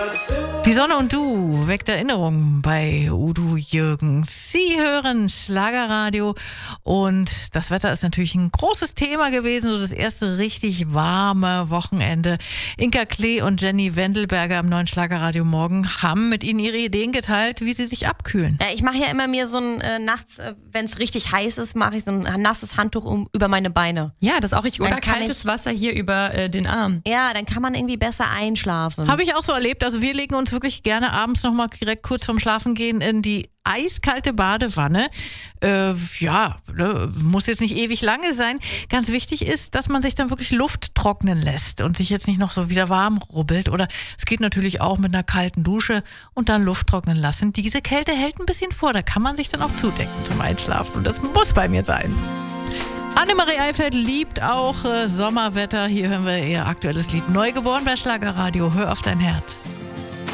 Die Sonne und du weckt Erinnerungen bei Udo Jürgens. Sie hören Schlagerradio und das Wetter ist natürlich ein großes Thema gewesen, so das erste richtig warme Wochenende. Inka Klee und Jenny Wendelberger am neuen Schlagerradio Morgen haben mit Ihnen ihre Ideen geteilt, wie sie sich abkühlen. Ja, ich mache ja immer mir so ein nachts, wenn es richtig heiß ist, mache ich so ein nasses Handtuch über meine Beine. Ja, das ist auch richtig. Oder Dann kann kaltes Wasser hier über den Arm. Ja, dann kann man irgendwie besser einschlafen. Habe ich auch so erlebt. Also wir legen uns wirklich gerne abends nochmal direkt kurz vorm Schlafengehen in die eiskalte Badewanne. Muss jetzt nicht ewig lange sein. Ganz wichtig ist, dass man sich dann wirklich Luft trocknen lässt und sich jetzt nicht noch so wieder warm rubbelt. Oder es geht natürlich auch mit einer kalten Dusche und dann Luft trocknen lassen. Diese Kälte hält ein bisschen vor. Da kann man sich dann auch zudecken zum Einschlafen. Und das muss bei mir sein. Annemarie Eifeld liebt auch Sommerwetter. Hier hören wir ihr aktuelles Lied Neugeboren bei Schlagerradio. Hör auf dein Herz.